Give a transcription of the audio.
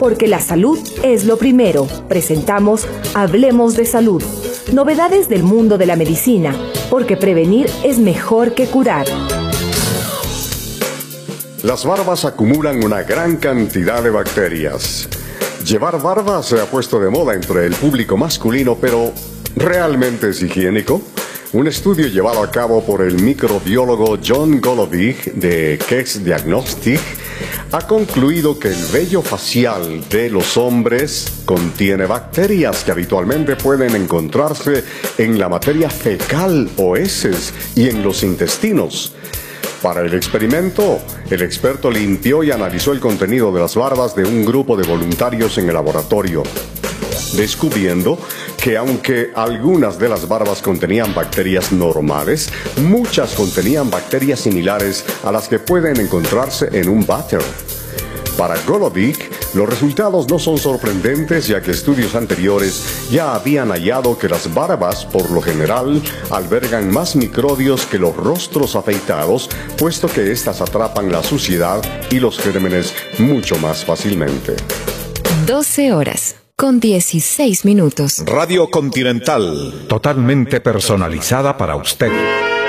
Porque la salud es lo primero. Presentamos Hablemos de Salud. Novedades del mundo de la medicina, porque prevenir es mejor que curar. Las barbas acumulan una gran cantidad de bacterias. Llevar barba se ha puesto de moda entre el público masculino, pero ¿realmente es higiénico? Un estudio llevado a cabo por el microbiólogo John Golovic de Keck Diagnostic ha concluido que el vello facial de los hombres contiene bacterias que habitualmente pueden encontrarse en la materia fecal o heces y en los intestinos. Para el experimento, el experto limpió y analizó el contenido de las barbas de un grupo de voluntarios en el laboratorio, descubriendo que aunque algunas de las barbas contenían bacterias normales, muchas contenían bacterias similares a las que pueden encontrarse en un váter. Para Golovic, los resultados no son sorprendentes, ya que estudios anteriores ya habían hallado que las barbas, por lo general, albergan más microbios que los rostros afeitados, puesto que éstas atrapan la suciedad y los gérmenes mucho más fácilmente. 12 horas con 16 minutos. Radio Continental. Totalmente personalizada para usted.